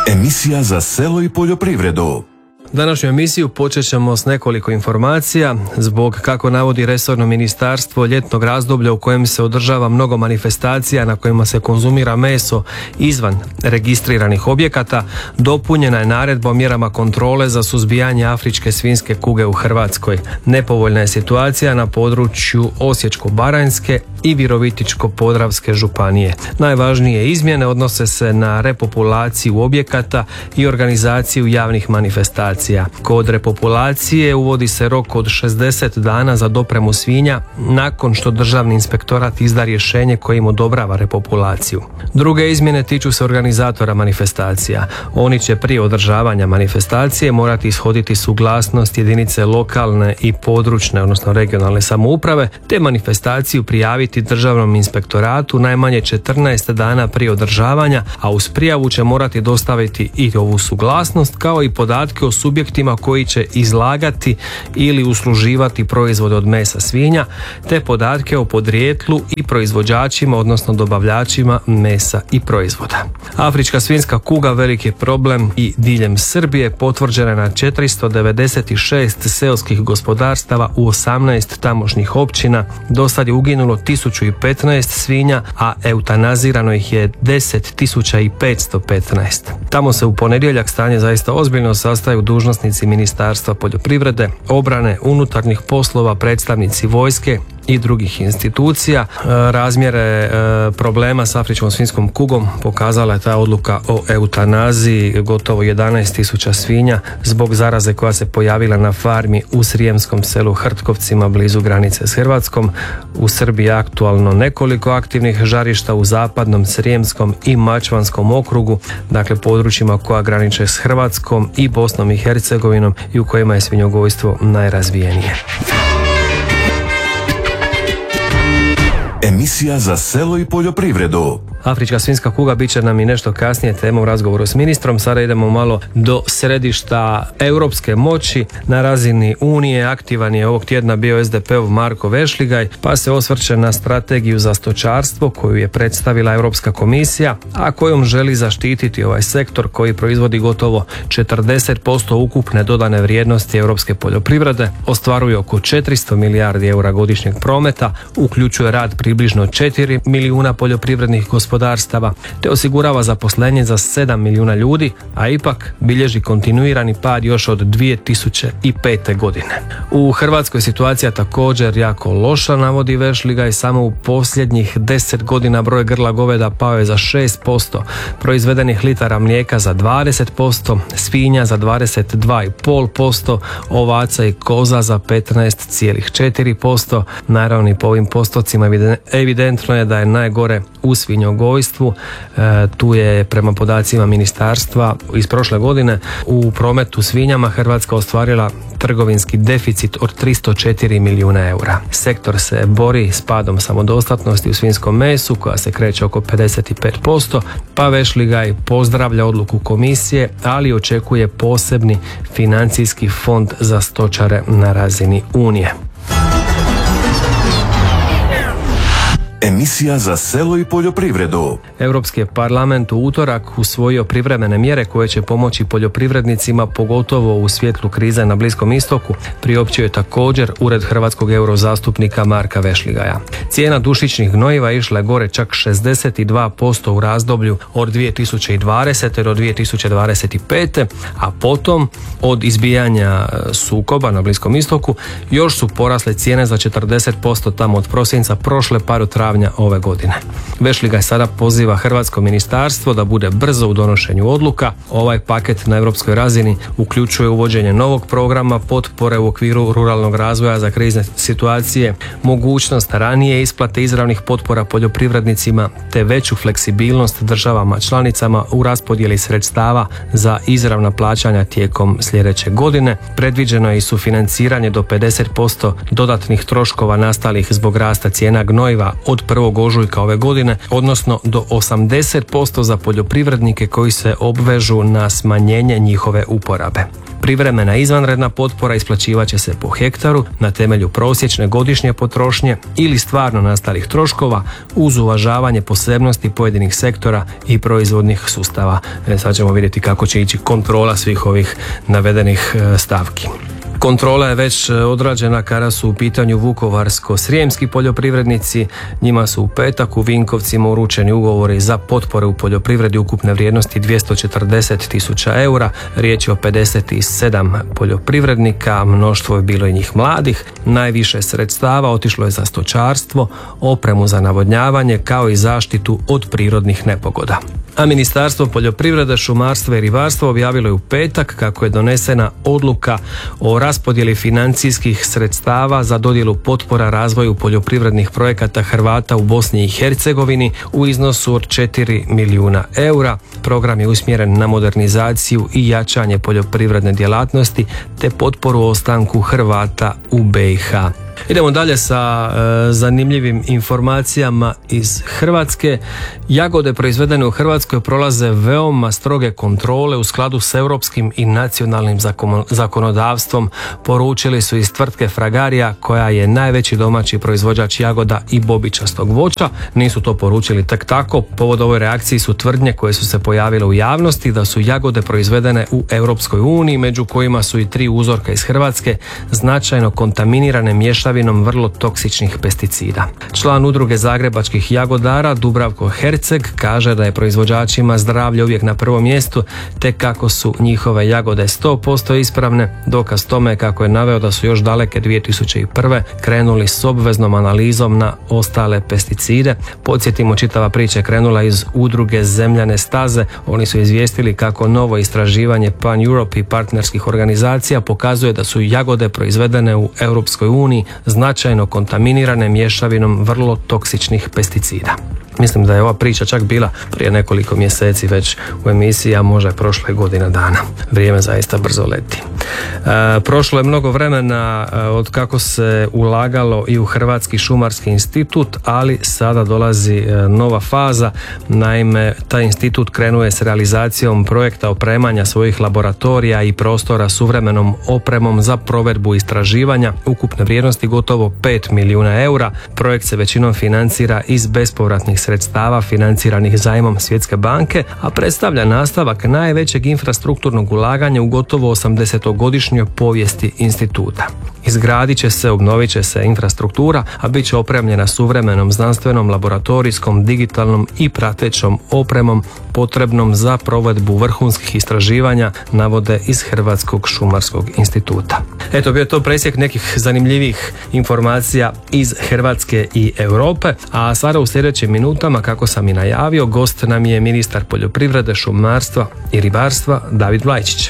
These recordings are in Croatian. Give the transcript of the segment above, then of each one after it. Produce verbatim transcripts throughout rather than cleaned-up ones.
Emisija za selo i poljoprivredu. Današnju emisiju počet ćemo s nekoliko informacija zbog, kako navodi resorno ministarstvo, ljetnog razdoblja u kojem se održava mnogo manifestacija na kojima se konzumira meso izvan registriranih objekata. Dopunjena je naredba o mjerama kontrole za suzbijanje afričke svinjske kuge u Hrvatskoj. Nepovoljna je situacija na području Osječko-baranjske i Virovitičko-podravske županije. Najvažnije izmjene odnose se na repopulaciju objekata i organizaciju javnih manifestacija. Kod repopulacije uvodi se rok od šezdeset dana za dopremu svinja nakon što Državni inspektorat izda rješenje kojim odobrava repopulaciju. Druge izmjene tiču se organizatora manifestacija. Oni će prije održavanja manifestacije morati ishoditi suglasnost jedinice lokalne i područne, odnosno regionalne samouprave, te manifestaciju prijaviti Državnom inspektoratu najmanje četrnaest dana prije održavanja, a uz prijavu će morati dostaviti i ovu suglasnost kao i podatke o subjektima koji će izlagati ili usluživati proizvode od mesa svinja, te podatke o podrijetlu i proizvođačima, odnosno dobavljačima mesa i proizvoda. Afrička svinjska kuga velik je problem i diljem Srbije, potvrđena je na četiristo devedeset šest seoskih gospodarstava u osamnaest tamošnjih općina. Do sad je uginulo tisuću petnaest svinja, a eutanazirano ih je deset tisuća petsto petnaest. Tamo se u ponedjeljak stanje zaista ozbiljno sastaju dužnosnici Ministarstva poljoprivrede, obrane, unutarnjih poslova, predstavnici vojske i drugih institucija. Razmjere problema s afričkom svinjskom kugom pokazala je ta odluka o eutanaziji gotovo jedanaest tisuća svinja zbog zaraze koja se pojavila na farmi u srijemskom selu Hrtkovcima blizu granice s Hrvatskom. U Srbiji je aktualno nekoliko aktivnih žarišta u zapadnom Srijemskom i Mačvanskom okrugu, dakle područjima koja graniče s Hrvatskom i Bosnom i Hercegovinom i u kojima je svinjogojstvo najrazvijenije. Emisija za selo i poljoprivredu. Afrička svinjska kuga bit će nam i nešto kasnije tema u razgovoru s ministrom. Sada idemo malo do središta europske moći. Na razini Unije aktivan je ovog tjedna bio es de pe-ov Marko Vešligaj, pa se osvrće na strategiju za stočarstvo koju je predstavila Europska komisija, a kojom želi zaštititi ovaj sektor koji proizvodi gotovo četrdeset posto ukupne dodane vrijednosti europske poljoprivrede, ostvaruje oko četiristo milijardi eura godišnjeg prometa, uključuje rad približno četiri milijuna poljoprivrednih gospodarstava, te osigurava zaposlenje za sedam milijuna ljudi, a ipak bilježi kontinuirani pad još od dvije tisuće pete. godine. U Hrvatskoj situacija također jako loša, navodi Vešligaj. Samo u posljednjih deset godina broj grla goveda pao je za šest posto, proizvedenih litara mlijeka za dvadeset posto, svinja za dvadeset dva zarez pet posto, ovaca i koza za petnaest zarez četiri posto. Naravno i po ovim postocima evidentno je da je najgore u svinjogojstvu. E, tu je prema podacima ministarstva iz prošle godine u prometu svinjama Hrvatska ostvarila trgovinski deficit od tristo četiri milijuna eura. Sektor se bori s padom samodostatnosti u svinjskom mesu koja se kreće oko pedeset pet posto, pa Vešligaj pozdravlja odluku komisije, ali očekuje posebni financijski fond za stočare na razini Unije. Emisija za selo i poljoprivredu. Europski je parlament u utorak usvojio privremene mjere koje će pomoći poljoprivrednicima, pogotovo u svjetlu krize na Bliskom istoku, priopćio je također Ured hrvatskog eurozastupnika Marka Vešligaja. Cijena dušičnih gnojiva išla je gore čak šezdeset dva posto u razdoblju od dvije tisuće dvadesete. do dvije tisuće dvadeset pete. a potom od izbijanja sukoba na Bliskom istoku još su porasle cijene za četrdeset posto tamo od prosinca prošle pa do travnja ove godine. Vešligaj sada poziva hrvatsko ministarstvo da bude brzo u donošenju odluka. Ovaj paket na europskoj razini uključuje uvođenje novog programa potpore u okviru ruralnog razvoja za krizne situacije, mogućnost ranije isplate izravnih potpora poljoprivrednicima te veću fleksibilnost državama članicama u raspodjeli sredstava za izravna plaćanja tijekom sljedeće godine. Predviđeno je i sufinanciranje do pedeset posto dodatnih troškova nastalih zbog rasta cijena gnojiva od prvog ožujka ove godine, odnosno do osamdeset posto za poljoprivrednike koji se obvežu na smanjenje njihove uporabe. Privremena izvanredna potpora isplaćivat će se po hektaru na temelju prosječne godišnje potrošnje ili stvarno nastalih troškova uz uvažavanje posebnosti pojedinih sektora i proizvodnih sustava. E, sad ćemo vidjeti kako će ići kontrola svih ovih navedenih e, stavki. Kontrola je već odrađena kada su u pitanju vukovarsko-srijemski poljoprivrednici. Njima su u petak u Vinkovcima uručeni ugovori za potpore u poljoprivredi ukupne vrijednosti dvjesto četrdeset tisuća eura. Riječ je o pedeset sedam poljoprivrednika, mnoštvo je bilo i njih mladih. Najviše sredstava otišlo je za stočarstvo, opremu za navodnjavanje kao i zaštitu od prirodnih nepogoda. A Ministarstvo poljoprivrede, šumarstva i ribarstva objavilo je u petak kako je donesena odluka o raspodjeli financijskih sredstava za dodjelu potpora razvoju poljoprivrednih projekata Hrvata u Bosni i Hercegovini u iznosu od četiri milijuna eura. Program je usmjeren na modernizaciju i jačanje poljoprivredne djelatnosti te potporu ostanku Hrvata u B i H. Idemo dalje sa e, zanimljivim informacijama iz Hrvatske. Jagode proizvedene u Hrvatskoj prolaze veoma stroge kontrole u skladu s europskim i nacionalnim zakon, zakonodavstvom, poručili su iz tvrtke Fragaria, koja je najveći domaći proizvođač jagoda i bobičastog voća. Nisu to poručili tek tako. Povod ovoj reakciji su tvrdnje koje su se pojavile u javnosti da su jagode proizvedene u Europskoj uniji, među kojima su i tri uzorka iz Hrvatske, značajno kontaminirane mješavinom vrlo toksičnih pesticida. Član udruge zagrebačkih jagodara Dubravko Herceg kaže da je proizvođačima zdravlje uvijek na prvom mjestu, te kako su njihove jagode sto posto ispravne. Dokaz tome je kako je naveo da su još daleke dvije tisuće prve krenuli s obveznom analizom na ostale pesticide. Podsjetimo, čitava priča je krenula iz udruge Zemljane staze. Oni su izvijestili kako novo istraživanje Pan Europe i partnerskih organizacija pokazuje da su jagode proizvedene u Europskoj uniji značajno kontaminirane mješavinom vrlo toksičnih pesticida. Mislim da je ova priča čak bila prije nekoliko mjeseci već u emisiji, a možda je prošle godina dana. Vrijeme zaista brzo leti. E, prošlo je mnogo vremena e, od kako se ulagalo i u Hrvatski šumarski institut, ali sada dolazi e, nova faza. Naime, taj institut krenuo je s realizacijom projekta opremanja svojih laboratorija i prostora suvremenom opremom za provedbu istraživanja ukupne vrijednosti gotovo pet milijuna eura. Projekt se većinom financira iz bespovratnih sredstava financiranih zajmom Svjetske banke, a predstavlja nastavak najvećeg infrastrukturnog ulaganja u gotovo osamdesetogodišnjoj povijesti instituta. Izgradit će se, obnovit će se infrastruktura, a bit će opremljena suvremenom znanstvenom, laboratorijskom, digitalnom i pratećom opremom potrebnom za provedbu vrhunskih istraživanja, navode iz Hrvatskog šumarskog instituta. Eto, bio je to presjek nekih zanimljivih informacija iz Hrvatske i Europe, a sada u sljedećim minutama, kako sam i najavio, gost nam je ministar poljoprivrede, šumarstva i ribarstva David Vlajčić.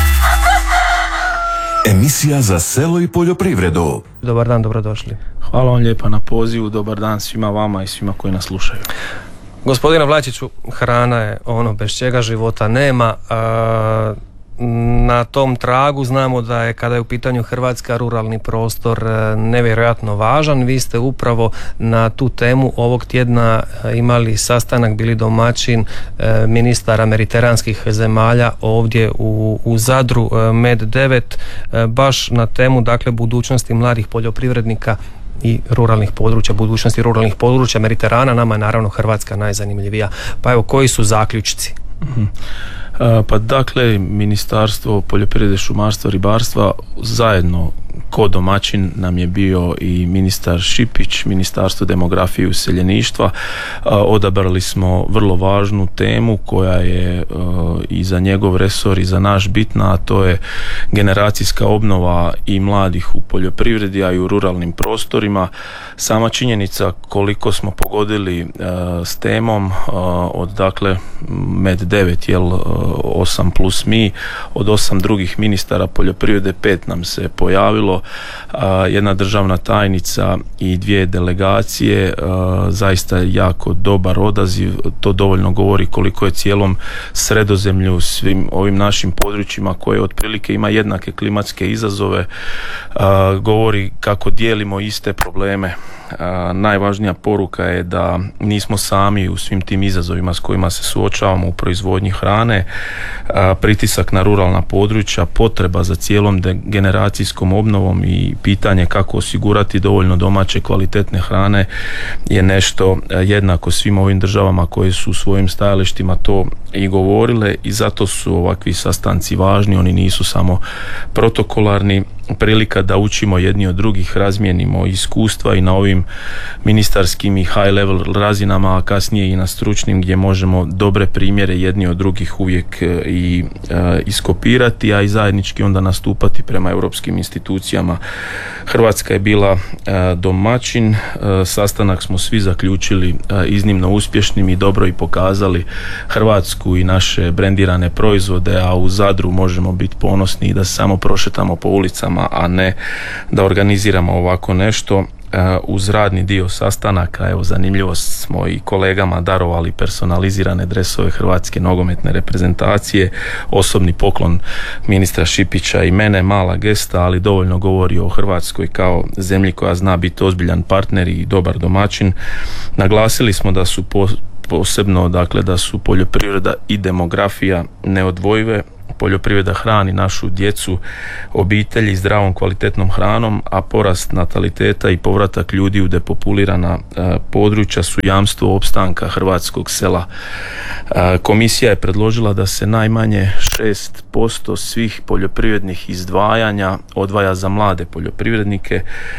Emisija za selo i poljoprivredu. Dobar dan, dobrodošli. Hvala vam lijepa na pozivu, dobar dan svima vama i svima koji nas slušaju. Gospodine Vlajčiću, hrana je ono bez čega života nema. A, na tom tragu znamo da je, kada je u pitanju Hrvatska, ruralni prostor nevjerojatno važan. Vi ste upravo na tu temu ovog tjedna imali sastanak, bili domaćin ministara mediteranskih zemalja ovdje u, u Zadru, Med devet, baš na temu, dakle, budućnosti mladih poljoprivrednika i ruralnih područja, budućnosti ruralnih područja Mediterana. Nama je naravno Hrvatska najzanimljivija. Pa evo, koji su zaključci? Mm-hmm. Pa dakle, Ministarstvo poljoprivrede, šumarstva, ribarstva zajedno ko domaćin nam je bio i ministar Šipić, Ministarstvo demografije i useljeništva. Odabrali smo vrlo važnu temu koja je i za njegov resor i za naš bitna, a to je generacijska obnova i mladih u poljoprivredi, a i u ruralnim prostorima. Sama činjenica koliko smo pogodili s temom od, dakle, Med devet, jel, osam plus mi, od osam drugih ministara poljoprivrede pet nam se pojavilo plovilo, jedna državna tajnica i dvije delegacije, zaista jako dobar odaziv. To dovoljno govori koliko je cijelom Sredozemlju, svim ovim našim područjima koje otprilike ima jednake klimatske izazove, govori kako dijelimo iste probleme. Najvažnija poruka je da nismo sami u svim tim izazovima s kojima se suočavamo u proizvodnji hrane, pritisak na ruralna područja, potreba za cijelom generacijskom obnovom i pitanje kako osigurati dovoljno domaće kvalitetne hrane je nešto jednako svim ovim državama koje su u svojim stajalištima to i govorile, i zato su ovakvi sastanci važni. Oni nisu samo protokolarni, prilika da učimo jedni od drugih, razmijenimo iskustva i na ovim ministarskim i high level razinama, a kasnije i na stručnim, gdje možemo dobre primjere jedni od drugih uvijek i e, iskopirati, a i zajednički onda nastupati prema europskim institucijama. Hrvatska je bila e, domaćin, e, sastanak smo svi zaključili e, iznimno uspješnim i dobro i pokazali Hrvatsku i naše brendirane proizvode, a u Zadru možemo biti ponosni i da se samo prošetamo po ulicama, a ne da organiziramo ovako nešto. Uz radni dio sastanaka, evo zanimljivo, smo i kolegama darovali personalizirane dresove Hrvatske nogometne reprezentacije, osobni poklon ministra Šipića i mene, mala gesta, ali dovoljno govori o Hrvatskoj kao zemlji koja zna biti ozbiljan partner i dobar domaćin. Naglasili smo da su po, posebno, dakle, da su poljoprivreda i demografija neodvojive. Poljoprivreda hrani našu djecu, obitelji zdravom kvalitetnom hranom, a porast nataliteta i povratak ljudi u depopulirana e, područja su jamstvo opstanka hrvatskog sela. E, komisija je predložila da se najmanje šest posto svih poljoprivrednih izdvajanja odvaja za mlade poljoprivrednike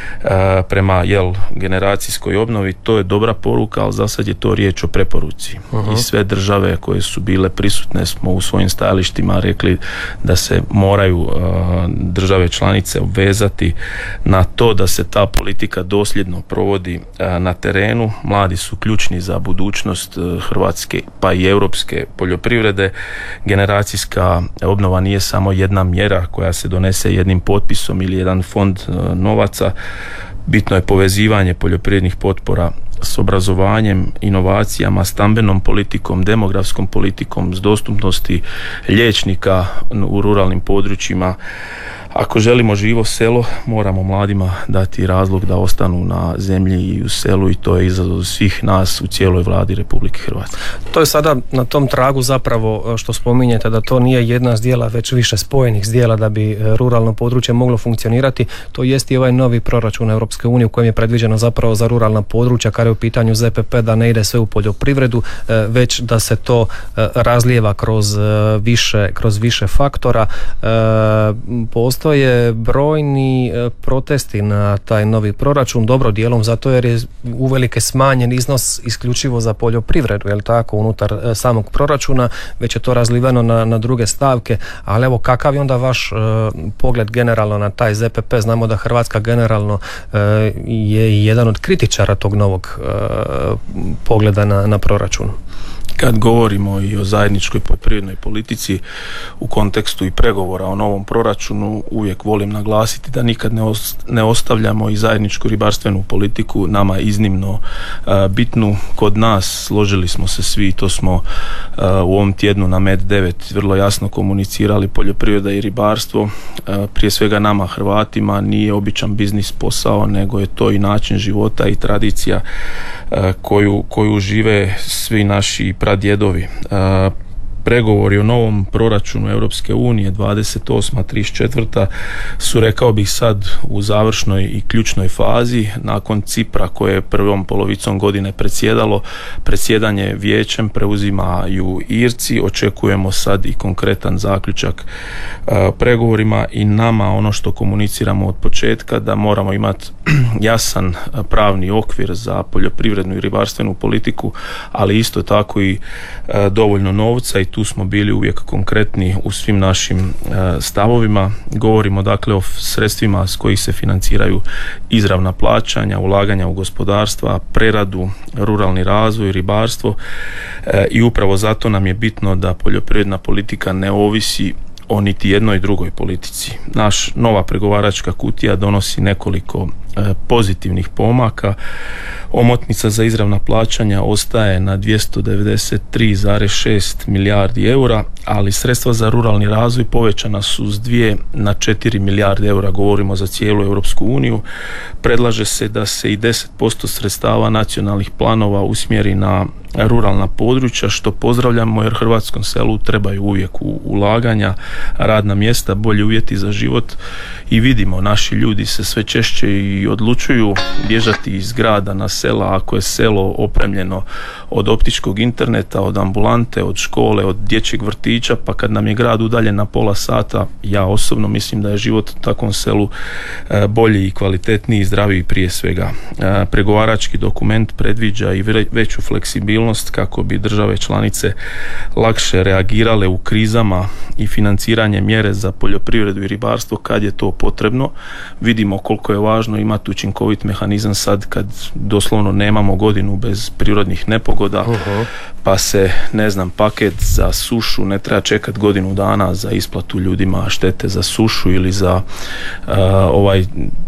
e, prema jel, generacijskoj obnovi. To je dobra poruka, ali za sad je to riječ o preporuci. Uh-huh. I sve države koje su bile prisutne smo u svojim stajalištima rekli da se moraju uh, države članice obvezati na to da se ta politika dosljedno provodi uh, na terenu. Mladi su ključni za budućnost uh, hrvatske pa i europske poljoprivrede. Generacijska obnova nije samo jedna mjera koja se donese jednim potpisom ili jedan fond uh, novaca. Bitno je povezivanje poljoprivrednih potpora s obrazovanjem, inovacijama, stambenom politikom, demografskom politikom, s dostupnosti liječnika u ruralnim područjima. Ako želimo živo selo, moramo mladima dati razlog da ostanu na zemlji i u selu, i to je izazov svih nas u cijeloj Vladi Republike Hrvatske. To je sada na tom tragu zapravo što spominjete, da to nije jedna zdjela, već više spojenih zdjela da bi ruralno područje moglo funkcionirati. To jest i ovaj novi proračun Europske unije u kojem je predviđeno zapravo za ruralna područja, kada je u pitanju Z P P, da ne ide sve u poljoprivredu, već da se to razlijeva kroz više, kroz više faktora. Postoji Postoje brojni protesti na taj novi proračun, dobro dijelom zato jer je uvelike smanjen iznos isključivo za poljoprivredu, je li tako, unutar samog proračuna, već je to razliveno na, na druge stavke, ali evo kakav je onda vaš uh, pogled generalno na taj Z P P? Znamo da Hrvatska generalno uh, je jedan od kritičara tog novog uh, pogleda na, na proračun. Kad govorimo i o zajedničkoj poljoprivrednoj politici u kontekstu i pregovora o novom proračunu, uvijek volim naglasiti da nikad ne, ost- ne ostavljamo i zajedničku ribarstvenu politiku, nama iznimno uh, bitnu. Kod nas složili smo se svi, to smo uh, u ovom tjednu na Med devet vrlo jasno komunicirali, poljoprivreda i ribarstvo uh, prije svega nama Hrvatima nije običan biznis posao, nego je to i način života i tradicija uh, koju, koju žive svi naši pradjedovi. Uh, pregovori o novom proračunu Europske unije dvadeset osma trideset četvrta su, rekao bih, sad u završnoj i ključnoj fazi. Nakon Cipra koje je prvom polovicom godine predsjedalo, predsjedanje vijećem preuzimaju Irci. Očekujemo sad i konkretan zaključak uh, pregovorima, i nama ono što komuniciramo od početka da moramo imati jasan pravni okvir za poljoprivrednu i ribarstvenu politiku, ali isto tako i uh, dovoljno novca, i tu smo bili uvijek konkretni u svim našim e, stavovima. Govorimo dakle o sredstvima s kojih se financiraju izravna plaćanja, ulaganja u gospodarstva, preradu, ruralni razvoj, ribarstvo, e, i upravo zato nam je bitno da poljoprivredna politika ne ovisi o niti jednoj drugoj politici. Naš nova pregovaračka kutija donosi nekoliko e, pozitivnih pomaka. Omotnica za izravna plaćanja ostaje na dvjesto devedeset tri zarez šest milijardi eura, ali sredstva za ruralni razvoj povećana su s dvije na četiri milijarde eura, govorimo za cijelu Europsku uniju. Predlaže se da se i deset posto sredstava nacionalnih planova usmjeri na ruralna područja, što pozdravljamo jer hrvatskom selu trebaju uvijek ulaganja, radna mjesta, bolji uvjeti za život i vidimo, naši ljudi se sve češće i odlučuju bježati iz grada na sela ako je selo opremljeno od optičkog interneta, od ambulante, od škole, od dječjeg vrtića, pa kad nam je grad udaljen na pola sata, ja osobno mislim da je život u takvom selu bolji i kvalitetniji i zdraviji prije svega. Pregovarački dokument predviđa i veću fleksibilnost kako bi države članice lakše reagirale u krizama i financiranje mjere za poljoprivredu i ribarstvo kad je to potrebno. Vidimo koliko je važno imati učinkovit mehanizam sad kad doslovno nemamo godinu bez prirodnih nepogoda, uh-huh. pa se, ne znam, paket za sušu ne treba čekati godinu dana za isplatu ljudima štete za sušu ili za uh, ovaj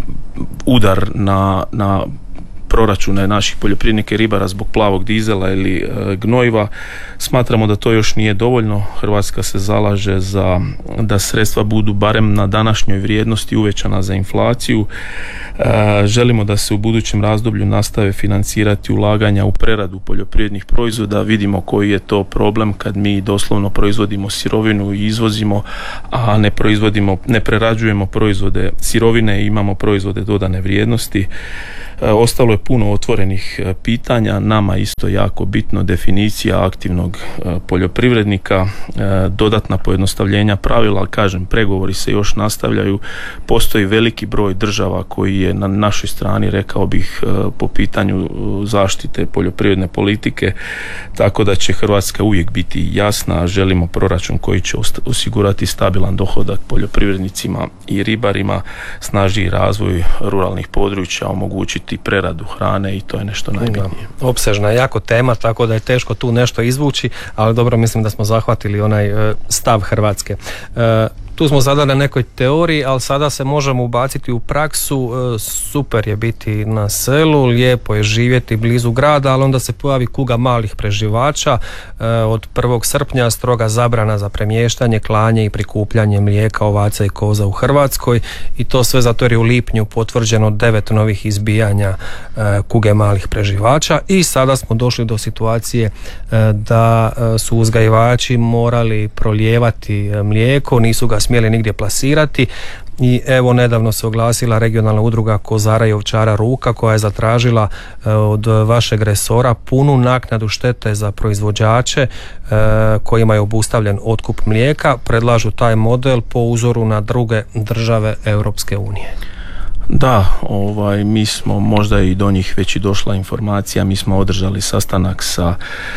udar na, na proračune naših poljoprivrednika i ribara zbog plavog dizela ili e, gnojiva. Smatramo da to još nije dovoljno. Hrvatska se zalaže za da sredstva budu barem na današnjoj vrijednosti uvećana za inflaciju. E, želimo da se u budućem razdoblju nastave financirati ulaganja u preradu poljoprivrednih proizvoda. Vidimo koji je to problem kad mi doslovno proizvodimo sirovinu i izvozimo, a ne proizvodimo, ne prerađujemo proizvode sirovine i imamo proizvode dodane vrijednosti. Ostalo je puno otvorenih pitanja, nama isto jako bitno definicija aktivnog poljoprivrednika, dodatna pojednostavljenja pravila, ali kažem, pregovori se još nastavljaju, postoji veliki broj država koji je na našoj strani, rekao bih, po pitanju zaštite poljoprivredne politike, tako da će Hrvatska uvijek biti jasna, želimo proračun koji će osigurati stabilan dohodak poljoprivrednicima i ribarima, snažniji razvoj ruralnih područja, omogućiti preradu hrane i to je nešto najbitnije. Opsežna je jako tema, tako da je teško tu nešto izvući, ali dobro, mislim da smo zahvatili onaj e, stav Hrvatske. E, tu smo sada na nekoj teoriji, ali sada se možemo ubaciti u praksu. E, super je biti na selu, lijepo je živjeti blizu grada, ali onda se pojavi kuga malih preživača. E, od prvog srpnja stroga zabrana za premještanje, klanje i prikupljanje mlijeka, ovaca i koza u Hrvatskoj, i to sve zato jer je u lipnju potvrđeno devet novih izbijanja e, kuge malih preživača, i sada smo došli do situacije e, da e, su uzgajivači morali prolijevati e, mlijeko, nisu ga smjeli nigdje plasirati. I evo, nedavno se oglasila regionalna udruga kozara i ovčara Ruka koja je zatražila e, od vašeg resora punu naknadu štete za proizvođače e, kojima je obustavljen otkup mlijeka. Predlažu taj model po uzoru na druge države Europske unije. Da, ovaj, mi smo, možda i do njih već i došla informacija, mi smo održali sastanak sa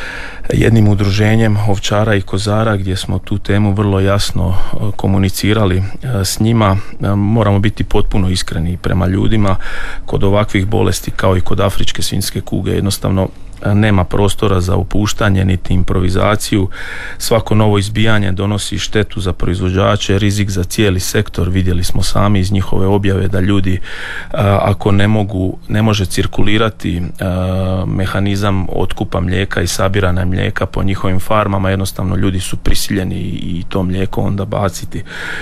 jednim udruženjem ovčara i kozara gdje smo tu temu vrlo jasno komunicirali s njima. Moramo biti potpuno iskreni prema ljudima. Kod ovakvih bolesti kao i kod afričke svinjske kuge jednostavno nema prostora za upuštanje niti improvizaciju. Svako novo izbijanje donosi štetu za proizvođače, rizik za cijeli sektor. Vidjeli smo sami iz njihove objave da ljudi ako ne mogu, ne može cirkulirati mehanizam otkupa mlijeka i sabiranja mlijeka po njihovim farmama, jednostavno ljudi su prisiljeni i to mlijeko onda baciti.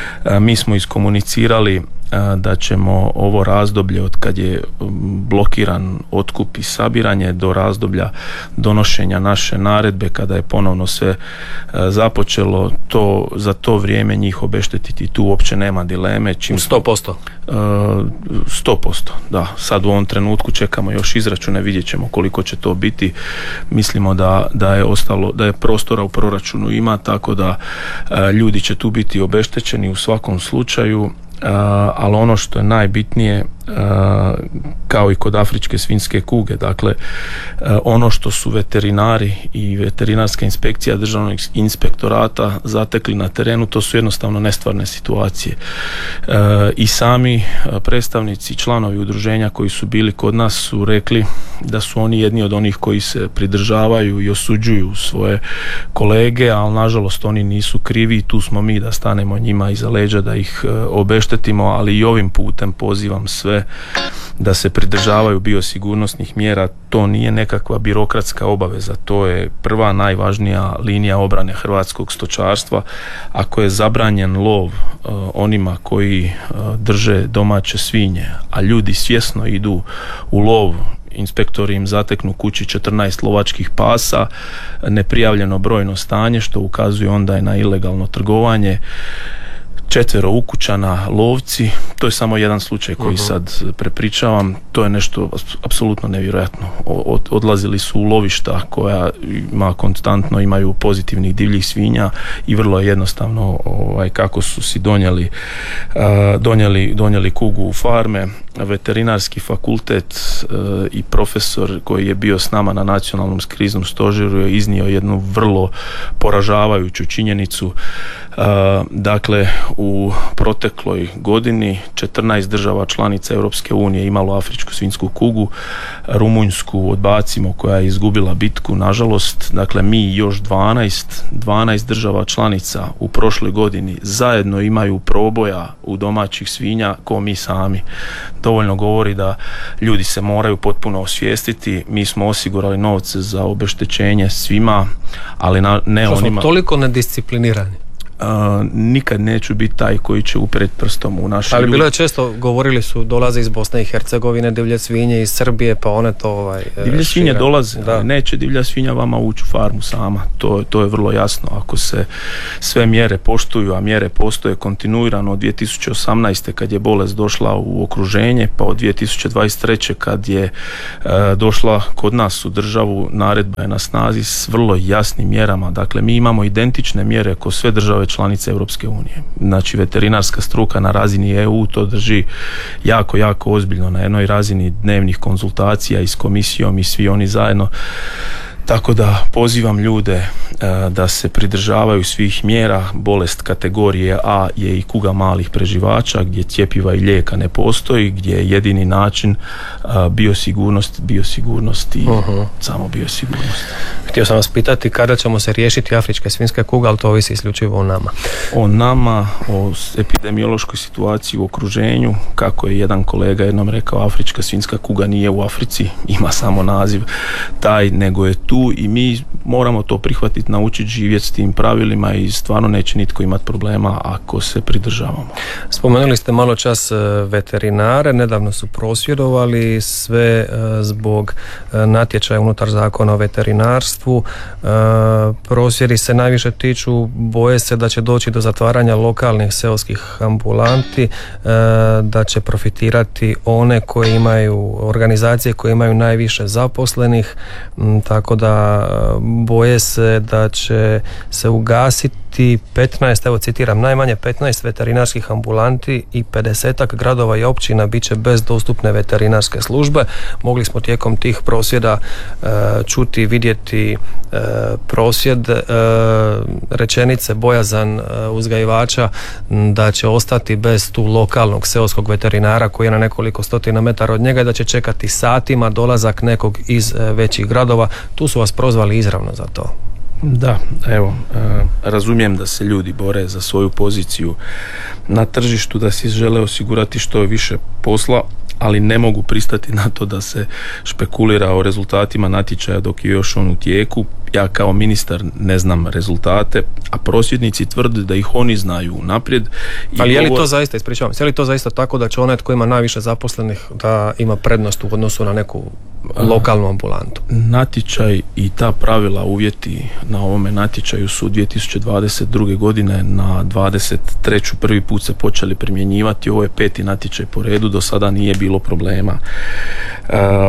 Mi smo iskomunicirali da ćemo ovo razdoblje od kad je blokiran otkup i sabiranje do razdoblja donošenja naše naredbe kada je ponovno sve započelo, to, za to vrijeme njih obeštetiti, tu uopće nema dileme. Čim sto posto? sto posto, da. Sad u ovom trenutku čekamo još izračune, vidjet ćemo koliko će to biti. Mislimo da, da je ostalo, da je prostora u proračunu ima, tako da ljudi će tu biti obeštećeni u svakom slučaju. Uh, ali ono što je najbitnije, kao i kod afričke svinjske kuge. Dakle, ono što su veterinari i veterinarska inspekcija državnog inspektorata zatekli na terenu, to su jednostavno nestvarne situacije. I sami predstavnici, članovi udruženja koji su bili kod nas su rekli da su oni jedni od onih koji se pridržavaju i osuđuju svoje kolege, ali nažalost oni nisu krivi i tu smo mi da stanemo njima iza leđa, da ih obeštetimo, ali i ovim putem pozivam sve da se pridržavaju biosigurnosnih mjera. To nije nekakva birokratska obaveza, to je prva najvažnija linija obrane hrvatskog stočarstva. Ako je zabranjen lov uh, onima koji uh, drže domaće svinje, a ljudi svjesno idu u lov, inspektori im zateknu kući četrnaest lovačkih pasa, neprijavljeno brojno stanje što ukazuje onda je na ilegalno trgovanje, četvero ukućana, lovci, to je samo jedan slučaj koji uh-huh. sad prepričavam, to je nešto apsolutno nevjerojatno. Od, odlazili su u lovišta koja ima konstantno imaju pozitivnih divljih svinja i vrlo je jednostavno ovaj, kako su si donijeli, uh, donijeli, donijeli kugu u farme. Veterinarski fakultet uh, i profesor koji je bio s nama na nacionalnom kriznom stožeru je iznio jednu vrlo poražavajuću činjenicu. Uh, dakle, u protekloj godini četrnaest država članica Europske unije imalo afričku svinjsku kugu, Rumunjsku odbacimo koja je izgubila bitku, nažalost. Dakle, mi još dvanaest, dvanaest država članica u prošloj godini zajedno imaju proboja u domaćih svinja ko mi sami. Dovoljno govori da ljudi se moraju potpuno osvijestiti. Mi smo osigurali novce za obeštećenje svima, ali na, ne što onima... smo toliko nedisciplinirani. Uh, nikad neću biti taj koji će uprijeti prstom u naše Ali ljude. bilo je često, govorili su, dolaze iz Bosne i Hercegovine divlje svinje, iz Srbije, pa one to ovaj, divlje svinje šire. dolaze, Da. neće divlja svinja vama ući u farmu sama, to, to je vrlo jasno. Ako se sve mjere poštuju, a mjere postoje kontinuirano od dvije tisuće osamnaeste kad je bolest došla u okruženje, pa od dvije tisuće dvadeset treće kad je uh, došla kod nas u državu, naredba je na snazi s vrlo jasnim mjerama. Dakle, mi imamo identične mjere kao sve države članice Europske unije. Znači, veterinarska struka na razini E U to drži jako, jako ozbiljno na jednoj razini dnevnih konzultacija i s komisijom i svi oni zajedno. Tako da pozivam ljude uh, da se pridržavaju svih mjera. Bolest kategorije A je i kuga malih preživača gdje cjepiva i lijeka ne postoji, gdje je jedini način uh, biosigurnost, biosigurnost i uh-huh. samo biosigurnost. Htio sam vas pitati kada ćemo se riješiti afričke svinjske kuge, ali to ovisi isključivo o nama. O nama, o epidemiološkoj situaciji u okruženju, kako je jedan kolega jednom rekao, afrička svinjska kuga nije u Africi, ima samo naziv taj, nego je tu i mi moramo to prihvatiti, naučiti živjeti s tim pravilima i stvarno neće nitko imati problema ako se pridržavamo. Spomenuli ste malo čas veterinare, nedavno su prosvjedovali sve zbog natječaja unutar zakona o veterinarstvu. Prosvjedi se najviše tiču, boje se da će doći do zatvaranja lokalnih seoskih ambulanti, da će profitirati one koje imaju, organizacije koje imaju najviše zaposlenih, tako da boje se da će se ugasiti petnaest, evo citiram, najmanje petnaest veterinarskih ambulanti i pedesetak gradova i općina bit će bez dostupne veterinarske službe. Mogli smo tijekom tih prosvjeda e, čuti, vidjeti e, prosvjed, e, rečenice, bojazan e, uzgajivača da će ostati bez tu lokalnog seoskog veterinara koji je na nekoliko stotina metara od njega i da će čekati satima dolazak nekog iz e, većih gradova. Tu su vas prozvali izravno za to. Da, evo, razumijem da se ljudi bore za svoju poziciju na tržištu, da si žele osigurati što je više posla, ali ne mogu pristati na to da se špekulira o rezultatima natječaja dok je još on u tijeku. Ja kao ministar ne znam rezultate, a prosvjednici tvrde da ih oni znaju unaprijed. Ali je li to zaista, ispričavam, je li to zaista tako da će onaj tko ima najviše zaposlenih da ima prednost u odnosu na neku lokalnu ambulantu? Natječaj i ta pravila, uvjeti na ovome natječaju su dvije tisuće dvadeset druge godine na dvadeset treću prvi put se počeli primjenjivati. Ovo je peti natječaj po redu, do sada nije bilo problema. Um,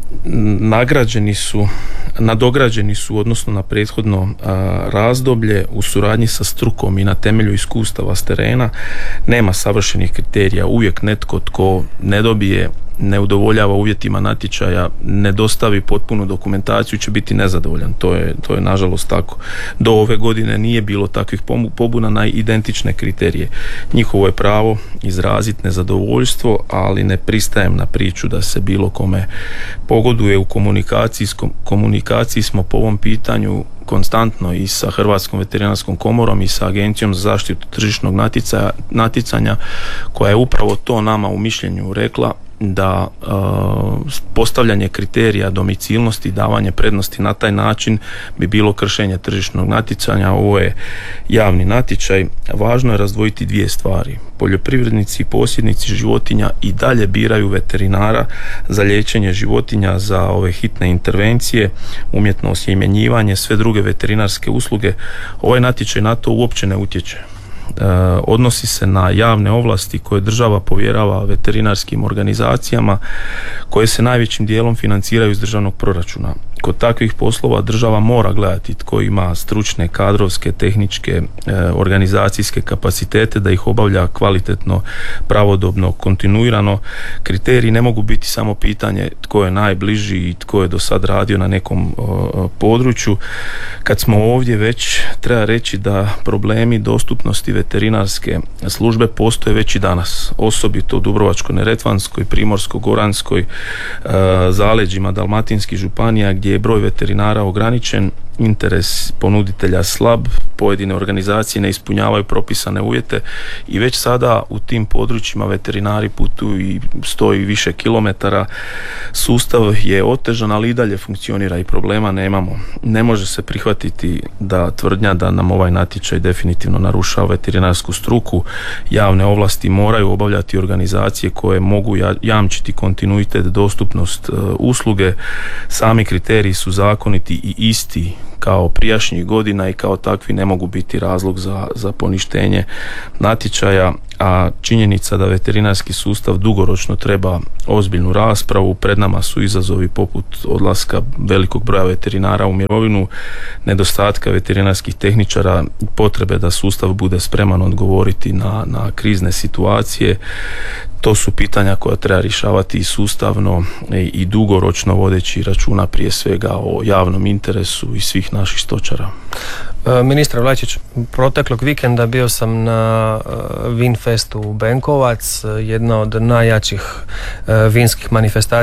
nagrađeni su, nadograđeni su odnosno na prethodno a, razdoblje u suradnji sa strukom i na temelju iskustava s terena. Nema savršenih kriterija, uvijek netko tko ne dobije, ne udovoljava uvjetima natječaja, ne dostavi potpunu dokumentaciju će biti nezadovoljan. To je, to je nažalost tako. Do ove godine nije bilo takvih pobuna na identične kriterije. Njihovo je pravo izraziti nezadovoljstvo, ali ne pristajem na priču da se bilo kome pogoduje. U komunikaciji, komunikaciji smo po ovom pitanju konstantno i sa Hrvatskom veterinarskom komorom i sa Agencijom za zaštitu tržišnog natjecanja, natjecanja koja je upravo to nama u mišljenju rekla, da uh, postavljanje kriterija domicilnosti i davanje prednosti na taj način bi bilo kršenje tržišnog natjecanja. Ovo je javni natječaj. Važno je razdvojiti dvije stvari. Poljoprivrednici i posjednici životinja i dalje biraju veterinara za liječenje životinja, za ove hitne intervencije, umjetno osjemenjivanje, sve druge veterinarske usluge. Ovaj natječaj na to uopće ne utječe. Odnosi se na javne ovlasti koje država povjerava veterinarskim organizacijama koje se najvećim dijelom financiraju iz državnog proračuna. Kod takvih poslova država mora gledati tko ima stručne, kadrovske, tehničke, organizacijske kapacitete da ih obavlja kvalitetno, pravodobno, kontinuirano. Kriteriji ne mogu biti samo pitanje tko je najbliži i tko je do sad radio na nekom području. Kad smo ovdje, već treba reći da problemi dostupnosti veterinarske službe postoje već i danas, osobito u Dubrovačko-neretvanskoj, Primorsko-goranskoj, zaleđima dalmatinskih županija gdje je broj veterinara ograničen, interes ponuditelja slab, pojedine organizacije ne ispunjavaju propisane uvjete i već sada u tim područjima veterinari putuju i stoji više kilometara. Sustav je otežan, ali i dalje funkcionira i problema nemamo. Ne može se prihvatiti da tvrdnja da nam ovaj natječaj definitivno narušava veterinarsku struku. Javne ovlasti moraju obavljati organizacije koje mogu jamčiti kontinuitet, dostupnost usluge. Sami kriteriji su zakoniti i isti kao prijašnjih godina i kao takvi ne mogu biti razlog za, za poništenje natječaja, a činjenica da veterinarski sustav dugoročno treba ozbiljnu raspravu. Pred nama su izazovi poput odlaska velikog broja veterinara u mirovinu, nedostatka veterinarskih tehničara, potrebe da sustav bude spreman odgovoriti na, na krizne situacije. To su pitanja koja treba rješavati i sustavno i dugoročno, vodeći računa prije svega o javnom interesu i svih naših stočara. Ministar Vlajčić, proteklog vikenda bio sam na Vinfestu u Benkovac, jedna od najjačih vinskih manifestacija